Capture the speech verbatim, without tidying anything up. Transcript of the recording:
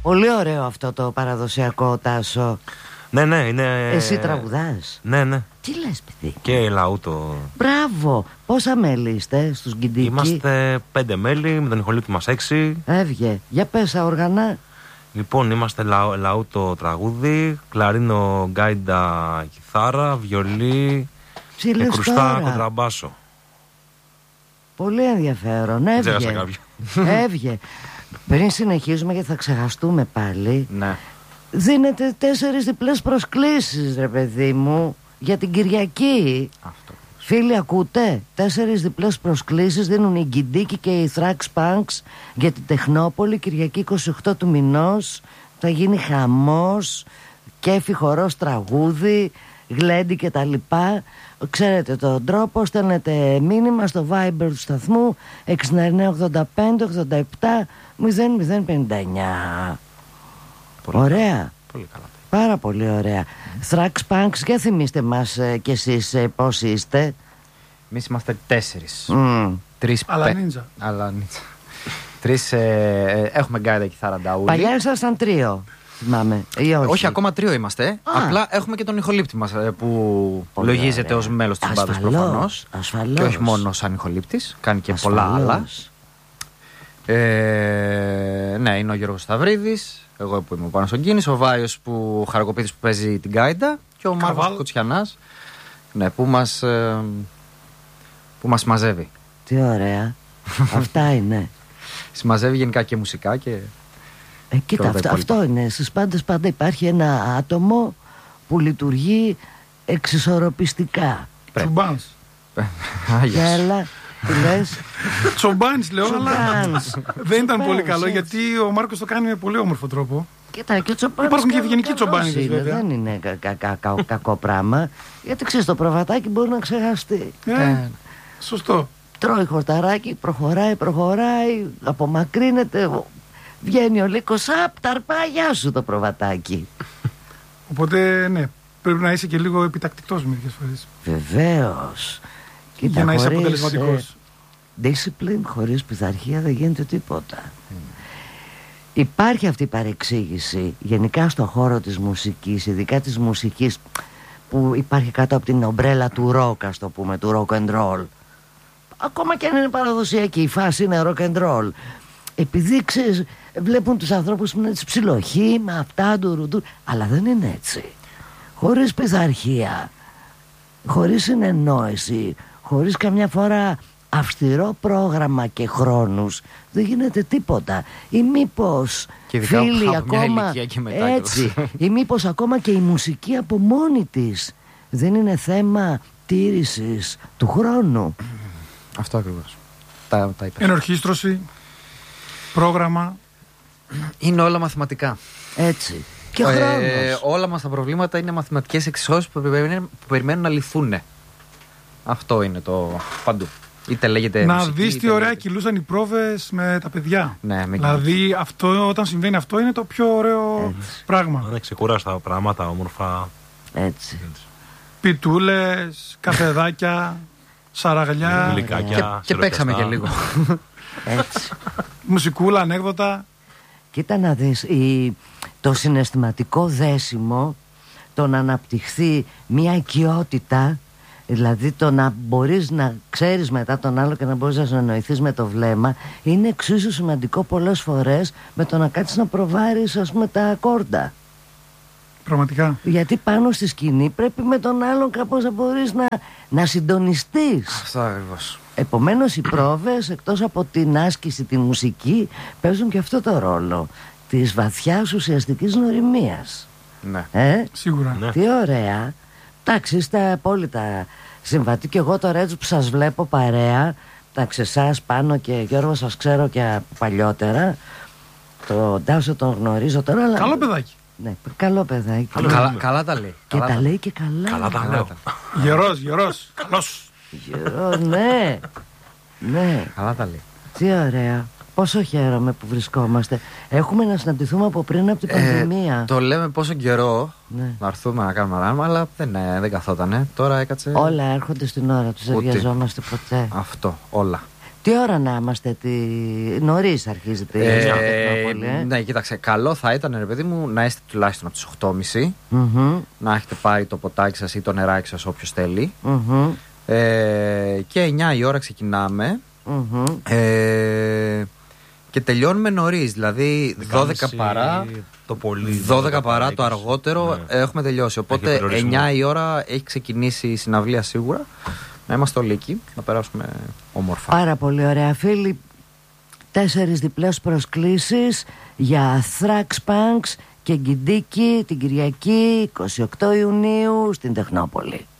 Πολύ ωραίο αυτό το παραδοσιακό, Τάσο. Ναι, ναι, είναι. Εσύ τραγουδάς? Ναι, ναι. Τι λες, παιδί? Και λαούτο. Μπράβο. Πόσα μέλη είστε στους Γκιντίκι? Είμαστε πέντε μέλη, με τον ηχολήπτη μας έξι. Έβγε. Για πες αοργανά. Λοιπόν, είμαστε λαού, λαούτο τραγούδι, κλαρίνο, γκάιντα, κιθάρα, βιολί και κρουστά κοντραμπάσο. Πολύ ενδιαφέρον. Έβγε. Έβγε. Πριν συνεχίσουμε, γιατί θα ξεχαστούμε πάλι. Ναι. Δίνετε τέσσερις διπλές προσκλήσεις, ρε παιδί μου, για την Κυριακή. Αυτό. Φίλοι, ακούτε? Τέσσερις διπλές προσκλήσεις δίνουν οι Γκιντίκι και οι Thrax Punks για την Τεχνόπολη, Κυριακή είκοσι οκτώ του μηνός. Θα γίνει χαμός, κέφι, χορός, τραγούδι, γλέντι και τα λοιπά. Ξέρετε τον τρόπο, στέλνετε μήνυμα στο Viber του σταθμού έξι εννιά ογδόντα πέντε ογδόντα επτά μηδέν μηδέν πενήντα εννιά. Πολύ ωραία. Καλά. Πολύ καλά. Πάρα πολύ ωραία. Mm. Thrax Punks, για θυμίστε μας ε, κι εσείς ε, πώς είστε. Εμείς είμαστε τέσσερις. Mm. Τρεις Αλλά πε... νίντζα. Αλλά νίντζα. Τρεις, ε, έχουμε γκάιντα, κιθάρα, νταούλι. Παλιά ήσασταν τρίο, θυμάμαι, ή όχι? Όχι, ακόμα τρίο είμαστε. Α. Απλά έχουμε και τον ηχολήπτη μας που πολύ λογίζεται ως μέλος της μπάντας προφανώς. Ασφαλώς. Και όχι μόνο σαν ηχολήπτης, κάνει και ασφαλώς. Πολλά άλλα. Ε, ναι, είναι ο Γιώργος Σταυρίδης, εγώ που είμαι πάνω στον Κίνης, ο Βάιος που χαρακοπίδης που παίζει την γκάιντα και ο Μάρκος Κοτσιανάς, ναι, που μας, ε, που μας μαζεύει. Τι ωραία. Αυτά είναι. Συμμαζεύει γενικά και μουσικά και... Ε, κοίτα, αυτό, αυτό είναι. Στις πάντες πάντα υπάρχει ένα άτομο που λειτουργεί εξισορροπιστικά. Τσουμπάνς. Έλα, τι λες? Τσομπάνς λέω, αλλά δεν ήταν πολύ καλό, γιατί ο Μάρκος το κάνει με πολύ όμορφο τρόπο. Κοίτα, και ο Τσομπάνης υπάρχουν και ευγενικοί Τσομπάνιδες, βέβαια. Δεν είναι κακό πράγμα, γιατί ξέρεις, το προβατάκι μπορεί να ξεχαστεί. Σωστό. Τρώει χορταράκι, προχωράει, προχωράει, απομακρύνεται, βγαίνει ο λύκος, απ' τα αρπά, γεια σου το προβατάκι. Οπότε, ναι, πρέπει να είσαι και λίγο επιτακτικός μερικές φορές. Βεβαίως. Κοίτα, για να χωρίς, είσαι αποτελεσματικός. Ε, discipline, χωρίς πειθαρχία δεν γίνεται τίποτα. Mm. Υπάρχει αυτή η παρεξήγηση γενικά στον χώρο της μουσικής, ειδικά της μουσικής που υπάρχει κάτω από την ομπρέλα του rock, ας το πούμε, του rock and roll. Ακόμα και αν είναι παραδοσιακή, η φάση είναι rock and roll. Επειδή ξέρεις, βλέπουν τους ανθρώπους που είναι έτσι ψιλοχοί, με αυτά, ντουρουντουρ, αλλά δεν είναι έτσι. Χωρίς πειθαρχία, χωρίς συνεννόηση, χωρίς καμιά φορά αυστηρό πρόγραμμα και χρόνους, δεν γίνεται τίποτα. Ή μήπως φίλοι ακόμα έτσι, ή μήπως ακόμα και η μουσική από μόνη της δεν είναι θέμα τήρησης του χρόνου. Αυτό ακριβώς. Τα, τα ενορχήστρωση, πρόγραμμα. Είναι όλα μαθηματικά. Έτσι. Και ε, χρόνος. Όλα μας τα προβλήματα είναι μαθηματικές εξισώσεις που περιμένουν, που περιμένουν να λυθούν. Αυτό είναι το παντού. Είτε λέγεται να μουσική, δεις τι ωραία λέγεται... κυλούσαν οι πρόβες με τα παιδιά. Ναι, δηλαδή αυτό, όταν συμβαίνει αυτό είναι το πιο ωραίο έτσι. Πράγμα. Είναι ξεκούραστα πράγματα, όμορφα. Έτσι. Πιτούλες, καφεδάκια, σαραγλιά. Γλυκάκια. Και, και παίξαμε και λίγο. Έτσι. Μουσικούλα, ανέκδοτα. Κοίτα να δεις, η, το συναισθηματικό δέσιμο, το να αναπτυχθεί μια οικειότητα, δηλαδή το να μπορείς να ξέρεις μετά τον άλλο και να μπορείς να συνεννοηθείς με το βλέμμα, είναι εξίσου σημαντικό πολλές φορές με το να κάτσεις να προβάρεις, ας πούμε, τα ακόρντα. Πραγματικά. Γιατί πάνω στη σκηνή πρέπει με τον άλλον κάπως να μπορείς να, να συντονιστείς. Αυτό ακριβώς. Επομένως οι πρόβες, εκτός από την άσκηση, τη μουσική, παίζουν και αυτό το ρόλο της βαθιάς ουσιαστικής νοημίας. Ναι. Ε? Σίγουρα. Ναι. Τι ωραία. Εντάξει, είστε απόλυτα συμβατοί. Και εγώ τώρα έτσι που σας βλέπω παρέα, εντάξει, εσάς Πάνο και Γιώργο σας ξέρω και από παλιότερα. Το Τάσο τον γνωρίζω τώρα. Αλλά... Καλό παιδάκι. Ναι, καλό παιδάκι. Καλά, καλά, καλά τα λέει. Και καλά τα τα λέει και καλά. Καλά τα λέω. Γερός, γερός, καλός. Γερός, ναι. Ναι. Καλά τα λέει. Τι ωραία. Πόσο χαίρομαι που βρισκόμαστε. Έχουμε να συναντηθούμε από πριν από την ε, πανδημία. Το λέμε πόσο καιρό ναι. να έρθουμε να κάνουμε ράνμα, αλλά δεν, ε, δεν καθότανε. Τώρα έκατσε. Όλα έρχονται στην ώρα τους, δεν βιαζόμαστε ποτέ. Αυτό, όλα. Τι ώρα να είμαστε, τι... νωρίς αρχίζετε η Ε, Τεχνόπολη, ε? Ναι, κοίταξε, καλό θα ήταν, ρε παιδί μου, να είστε τουλάχιστον από τις οκτώ και μισή, Mm-hmm. να έχετε πάρει το ποτάκι σας ή το νεράκι σας όποιος θέλει. Mm-hmm. Ε, και εννιά η ώρα ξεκινάμε. Mm-hmm. Ε, και τελειώνουμε νωρίς, δηλαδή δώδεκα παρά το πολύ, δώδεκα παρά το αργότερο, ναι. έχουμε τελειώσει. Οπότε εννιά η ώρα έχει ξεκινήσει η συναυλία σίγουρα. Να είμαστε όλοι εκεί, να περάσουμε όμορφα. Πάρα πολύ ωραία, φίλοι. Τέσσερις διπλές προσκλήσεις για Thrax Punks και Γκιντίκι την Κυριακή εικοστή όγδοη Ιουνίου στην Τεχνόπολη.